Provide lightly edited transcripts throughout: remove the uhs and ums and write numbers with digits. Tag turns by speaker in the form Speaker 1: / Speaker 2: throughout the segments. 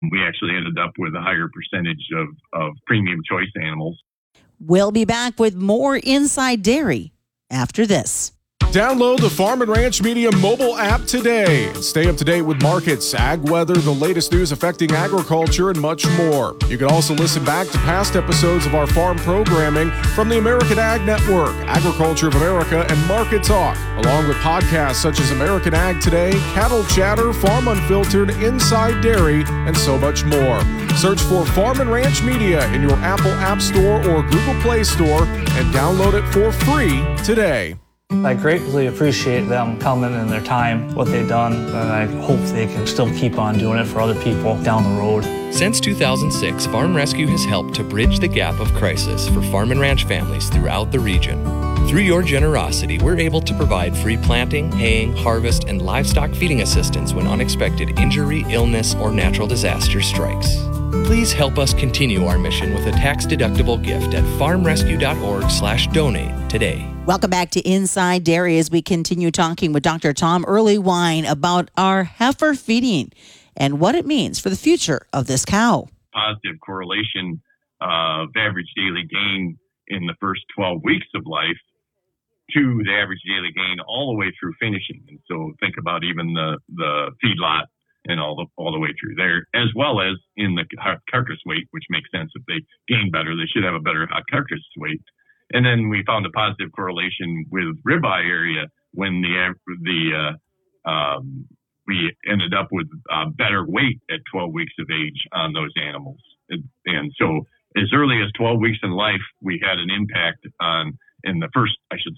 Speaker 1: We actually ended up with a higher percentage of premium choice animals.
Speaker 2: We'll be back with more Inside Dairy after this.
Speaker 3: Download the Farm & Ranch Media mobile app today and stay up to date with markets, ag weather, the latest news affecting agriculture, and much more. You can also listen back to past episodes of our farm programming from the American Ag Network, Agriculture of America, and Market Talk, along with podcasts such as American Ag Today, Cattle Chatter, Farm Unfiltered, Inside Dairy, and so much more. Search for Farm & Ranch Media in your Apple App Store or Google Play Store and download it for free today.
Speaker 4: I greatly appreciate them coming and their time, what they've done, and I hope they can still keep on doing it for other people down the road.
Speaker 5: Since 2006, Farm Rescue has helped to bridge the gap of crisis for farm and ranch families throughout the region. Through your generosity, we're able to provide free planting, haying, harvest, and livestock feeding assistance when unexpected injury, illness, or natural disaster strikes. Please help us continue our mission with a tax-deductible gift at farmrescue.org/donate today.
Speaker 2: Welcome back to Inside Dairy as we continue talking with Dr. Tom Earlywine about our heifer feeding and what it means for the future of this cow.
Speaker 1: Positive correlation of average daily gain in the first 12 weeks of life to the average daily gain all the way through finishing. And so think about even the feedlot and all the way through there, as well as in the hot carcass weight, which makes sense. If they gain better, they should have a better hot carcass weight. And then we found a positive correlation with ribeye area when we ended up with better weight at 12 weeks of age on those animals. And so as early as 12 weeks in life, we had an impact the first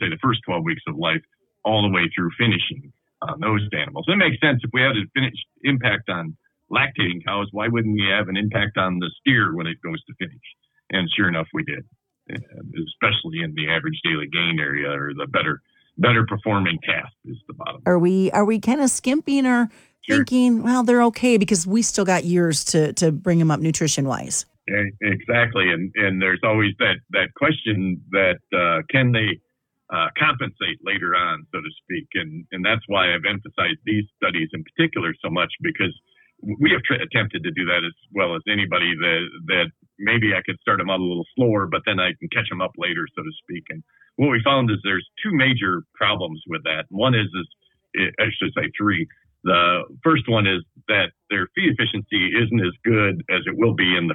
Speaker 1: 12 weeks of life all the way through finishing on those animals. It makes sense if we had a impact on lactating cows, why wouldn't we have an impact on the steer when it goes to finish? And sure enough, we did. Especially in the average daily gain area, or the better performing calf is the bottom.
Speaker 2: Are we kind of skimping or thinking, well, they're okay because we still got years to bring them up nutrition wise?
Speaker 1: Exactly, and there's always that question that can they compensate later on, so to speak, and that's why I've emphasized these studies in particular so much, because we have attempted to do that as well as anybody, that maybe I could start them out a little slower, but then I can catch them up later, so to speak. And what we found is there's two major problems with that. One is I should say three. The first one is that their feed efficiency isn't as good as it will be in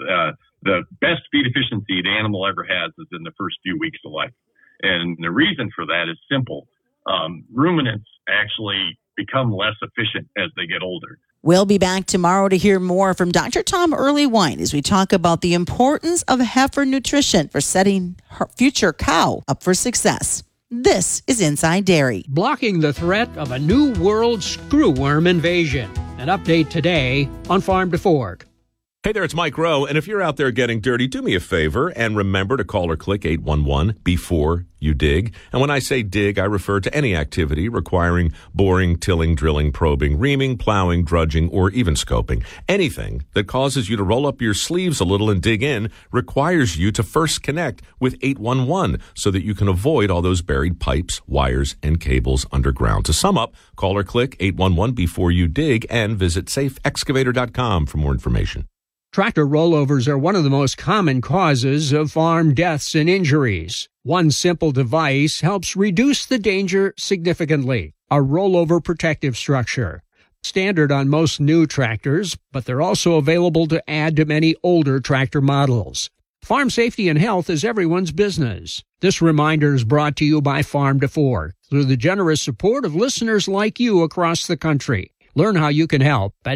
Speaker 1: the best feed efficiency the animal ever has is in the first few weeks of life. And the reason for that is simple. Ruminants actually become less efficient as they get older.
Speaker 2: We'll be back tomorrow to hear more from Dr. Tom Earlywine as we talk about the importance of heifer nutrition for setting her future cow up for success. This is Inside Dairy.
Speaker 6: Blocking the threat of a new world screwworm invasion. An update today on Farm to Fork.
Speaker 7: Hey there, it's Mike Rowe, and if you're out there getting dirty, do me a favor and remember to call or click 811 before you dig. And when I say dig, I refer to any activity requiring boring, tilling, drilling, probing, reaming, plowing, drudging, or even scoping. Anything that causes you to roll up your sleeves a little and dig in requires you to first connect with 811 so that you can avoid all those buried pipes, wires, and cables underground. To sum up, call or click 811 before you dig and visit safeexcavator.com for more information.
Speaker 6: Tractor rollovers are one of the most common causes of farm deaths and injuries. One simple device helps reduce the danger significantly. A rollover protective structure. Standard on most new tractors, but they're also available to add to many older tractor models. Farm safety and health is everyone's business. This reminder is brought to you by Farm to Fork through the generous support of listeners like you across the country. Learn how you can help at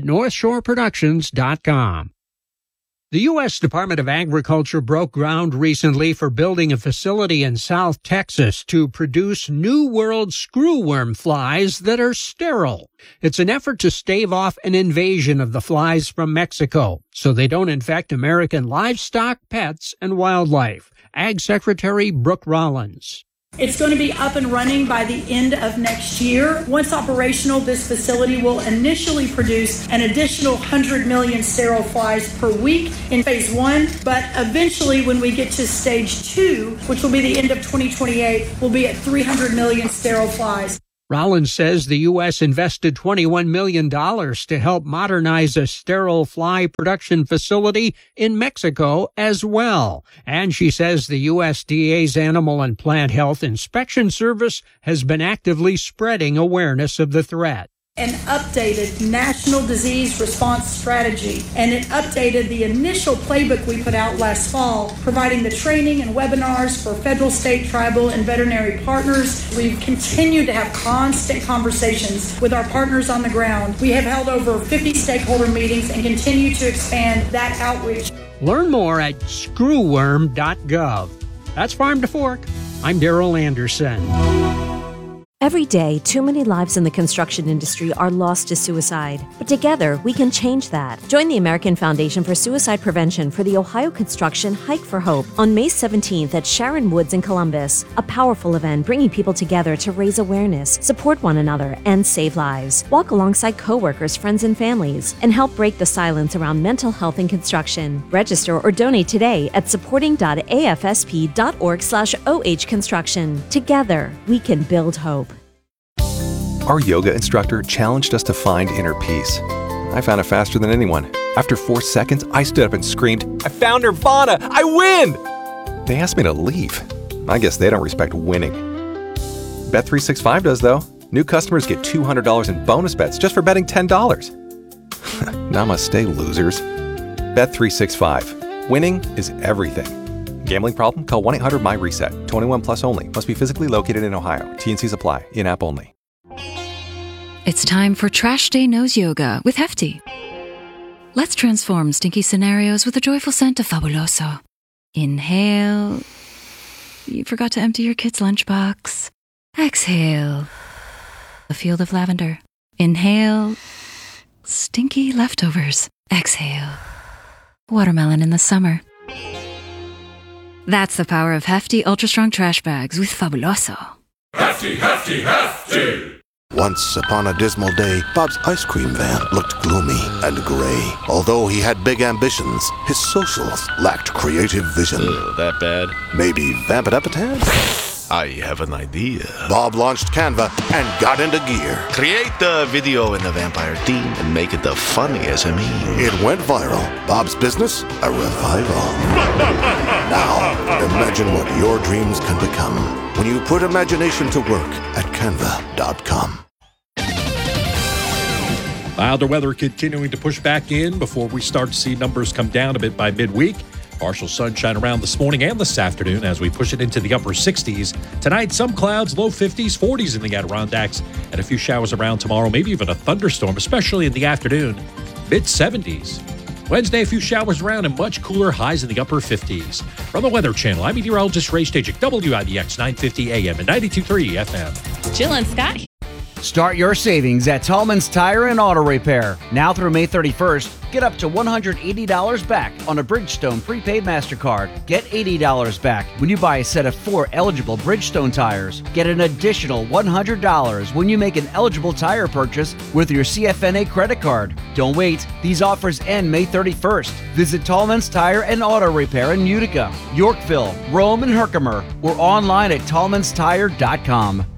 Speaker 6: NorthshoreProductions.com. The U.S. Department of Agriculture broke ground recently for building a facility in South Texas to produce New World screwworm flies that are sterile. It's an effort to stave off an invasion of the flies from Mexico so they don't infect American livestock, pets, and wildlife. Ag Secretary Brooke Rollins.
Speaker 8: It's going to be up and running by the end of next year. Once operational, this facility will initially produce an additional 100 million sterile flies per week in phase 1, but eventually when we get to stage 2, which will be the end of 2028, we'll be at 300 million sterile flies.
Speaker 6: Rollins says the U.S. invested $21 million to help modernize a sterile fly production facility in Mexico as well. And she says the USDA's Animal and Plant Health Inspection Service has been actively spreading awareness of the threat.
Speaker 8: An updated national disease response strategy, and it updated the initial playbook we put out last fall, providing the training and webinars for federal, state, tribal, and veterinary partners. We've continued to have constant conversations with our partners on the ground. We have held over 50 stakeholder meetings and continue to expand that outreach.
Speaker 6: Learn more at screwworm.gov. That's Farm to Fork. I'm Daryl Anderson.
Speaker 9: Every day, too many lives in the construction industry are lost to suicide. But together, we can change that. Join the American Foundation for Suicide Prevention for the Ohio Construction Hike for Hope on May 17th at Sharon Woods in Columbus. A powerful event bringing people together to raise awareness, support one another, and save lives. Walk alongside coworkers, friends, and families, and help break the silence around mental health in construction. Register or donate today at supporting.afsp.org/ohconstruction. Together, we can build hope.
Speaker 10: Our yoga instructor challenged us to find inner peace. I found it faster than anyone. After 4 seconds, I stood up and screamed, "I found Nirvana! I win!" They asked me to leave. I guess they don't respect winning. Bet365 does, though. New customers get $200 in bonus bets just for betting $10. Namaste, losers. Bet365. Winning is everything. Gambling problem? Call 1-800-MY-RESET. 21 plus only. Must be physically located in Ohio. T&Cs apply. In-app only.
Speaker 11: It's time for Trash Day Nose Yoga with Hefty. Let's transform stinky scenarios with a joyful scent of Fabuloso. Inhale. You forgot to empty your kid's lunchbox. Exhale. A field of lavender. Inhale. Stinky leftovers. Exhale. Watermelon in the summer. That's the power of Hefty Ultra Strong Trash Bags with Fabuloso.
Speaker 12: Hefty, Hefty, Hefty!
Speaker 13: Once upon a dismal day, Bob's ice cream van looked gloomy and gray. Although he had big ambitions, his socials lacked creative vision.
Speaker 14: That bad?
Speaker 13: Maybe vamp it up a tad?
Speaker 14: I have an idea.
Speaker 13: Bob launched Canva and got into gear.
Speaker 14: Create the video in the vampire theme and make it the funniest SME.
Speaker 13: It went viral. Bob's business, a revival. Now, imagine what your dreams can become when you put imagination to work at canva.com.
Speaker 15: Milder weather continuing to push back in before we start to see numbers come down a bit by midweek. Partial sunshine around this morning and this afternoon as we push it into the upper 60s. Tonight, some clouds, low 50s, 40s in the Adirondacks, and a few showers around tomorrow, maybe even a thunderstorm, especially in the afternoon, mid-70s. Wednesday, a few showers around and much cooler, highs in the upper 50s. From the Weather Channel, I'm meteorologist Ray Stejcik, WIDX 950 AM and 92.3 FM.
Speaker 16: Jill and Scott.
Speaker 17: Start your savings at Tallman's Tire and Auto Repair. Now through May 31st, get up to $180 back on a Bridgestone prepaid MasterCard. Get $80 back when you buy a set of 4 eligible Bridgestone tires. Get an additional $100 when you make an eligible tire purchase with your CFNA credit card. Don't wait. These offers end May 31st. Visit Tallman's Tire and Auto Repair in Utica, Yorkville, Rome, and Herkimer, or online at tallmanstire.com.